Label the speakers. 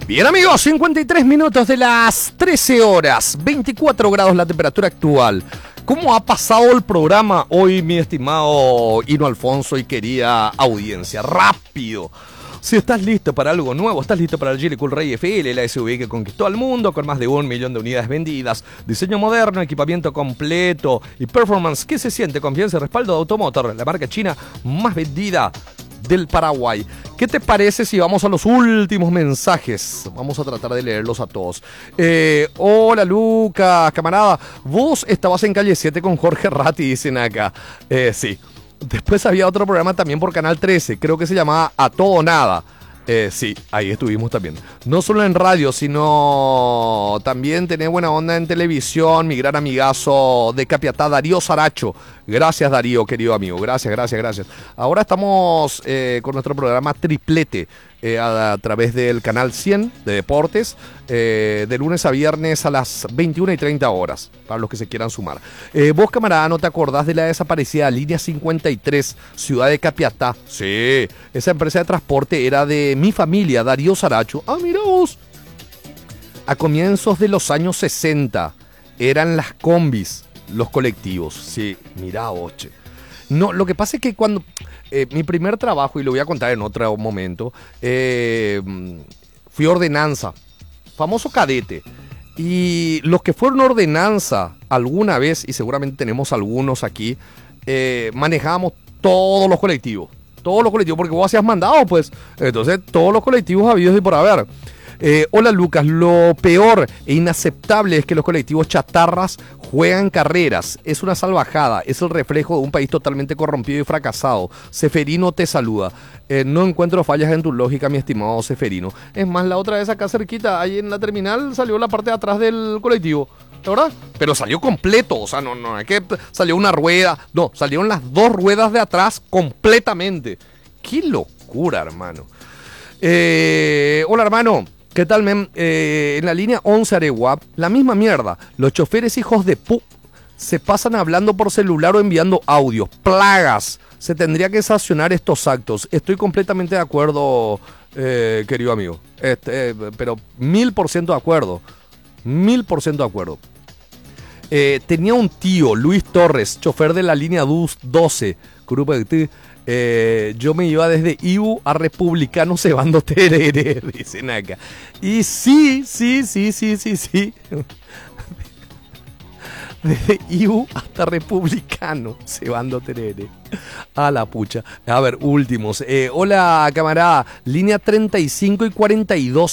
Speaker 1: Bien amigos, 53 minutos de las 13 horas, 24 grados la temperatura actual. ¿Cómo ha pasado el programa hoy, mi estimado Hino Alfonso y querida audiencia? Rápido. Si estás listo para algo nuevo, estás listo para el Geely Cool Ray FL, la SUV que conquistó al mundo con más de 1 millón de unidades vendidas, diseño moderno, equipamiento completo y performance que se siente, confianza y respaldo de Automotor, la marca china más vendida del Paraguay. ¿Qué te parece si vamos a los últimos mensajes? Vamos a tratar de leerlos a todos. Hola Lucas, camarada. Vos estabas en calle 7 con Jorge Ratti, dicen acá. Sí. Después había otro programa también por Canal 13, creo que se llamaba A Todo o Nada. Sí, ahí estuvimos también. No solo en radio, sino también tenés buena onda en televisión. Mi gran amigazo de Capiatá, Darío Saracho. Gracias, Darío, querido amigo. Gracias. Ahora estamos con nuestro programa Triplete a través del canal 100 de Deportes, de lunes a viernes a las 21:30 horas, para los que se quieran sumar. Vos, camarada, ¿no te acordás de la desaparecida Línea 53, Ciudad de Capiatá? Sí, esa empresa de transporte era de mi familia, Darío Saracho. Ah, mira vos. A comienzos de los años 60 eran las combis, los colectivos. Sí, mira vos, che. No, lo que pasa es que cuando mi primer trabajo, y lo voy a contar en otro momento, fui ordenanza, famoso cadete. Y los que fueron ordenanza alguna vez, y seguramente tenemos algunos aquí, manejábamos todos los colectivos, porque vos hacías mandado, pues. Entonces, todos los colectivos habidos y por haber. Hola Lucas, lo peor e inaceptable es que los colectivos chatarras juegan carreras. Es una salvajada, es el reflejo de un país totalmente corrompido y fracasado. Seferino te saluda. No encuentro fallas en tu lógica, mi estimado Seferino. Es más, la otra vez acá cerquita, ahí en la terminal, salió la parte de atrás del colectivo, ¿verdad? Pero salió completo, o sea, no es que salió una rueda, no, salieron las dos ruedas de atrás completamente. ¡Qué locura, hermano! Hola, hermano. ¿Qué tal, men? En la línea 11 Areguá, la misma mierda. Los choferes hijos de se pasan hablando por celular o enviando audios. Plagas. Se tendría que sancionar estos actos. Estoy completamente de acuerdo, querido amigo. Pero 1000% de acuerdo. 1000% de acuerdo. Tenía un tío, Luis Torres, chofer de la línea 12, grupo de yo me iba desde IU a Republicano cebando tereré, dicen acá. Y sí. Desde IU hasta Republicano cebando tereré. A la pucha. A ver, últimos. Hola, camarada. Línea 35 y 42.